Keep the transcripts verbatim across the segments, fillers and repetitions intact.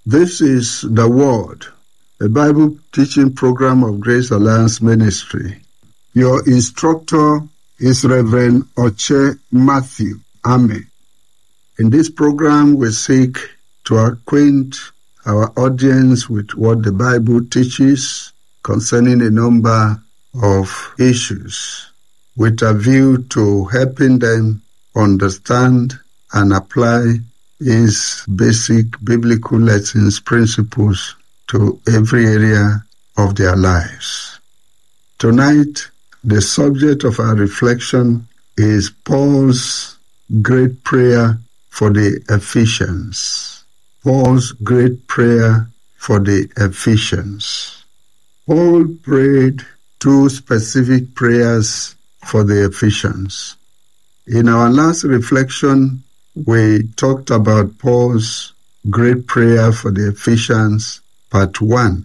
This is The Word, a Bible teaching program of Grace Alliance Ministry. Your instructor is Reverend Oche Matthew Ame. In this program, we seek to acquaint our audience with what the Bible teaches concerning a number of issues, with a view to helping them understand and apply His basic biblical lessons, principles to every area of their lives. Tonight, the subject of our reflection is Paul's great prayer for the Ephesians. Paul's great prayer for the Ephesians. Paul prayed two specific prayers for the Ephesians. In our last reflection, we talked about Paul's great prayer for the Ephesians, part one.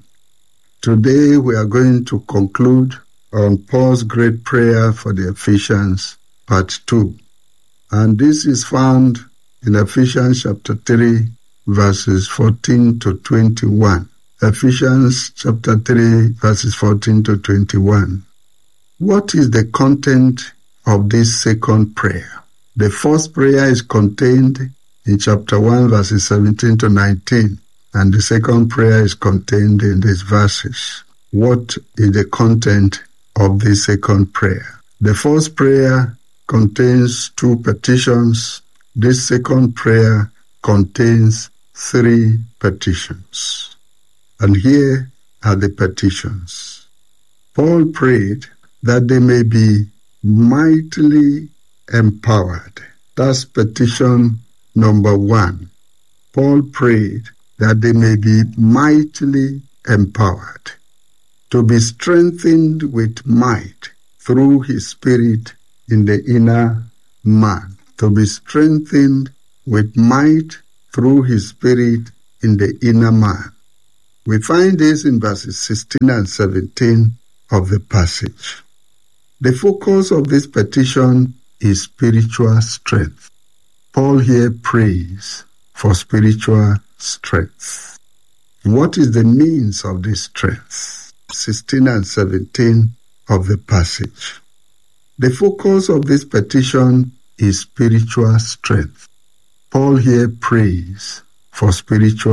Today we are going to conclude on Paul's great prayer for the Ephesians, part two. And this is found in Ephesians chapter three, verses fourteen to twenty-one. Ephesians chapter three, verses fourteen to twenty-one. What is the content of this second prayer? The first prayer is contained in chapter one, verses seventeen to nineteen, and the second prayer is contained in these verses. What is the content of this second prayer? The first prayer contains two petitions. This second prayer contains three petitions. And here are the petitions. Paul prayed that they may be mightily empowered. That's petition number one. Paul prayed that they may be mightily empowered, to be strengthened with might through his Spirit in the inner man. To be strengthened with might through his Spirit in the inner man. We find this in verses sixteen and seventeen of the passage. The focus of this petition is spiritual strength. Paul here prays for spiritual strength. What is the means of this strength? sixteen and seventeen of the passage. The focus of this petition is spiritual strength. Paul here prays for spiritual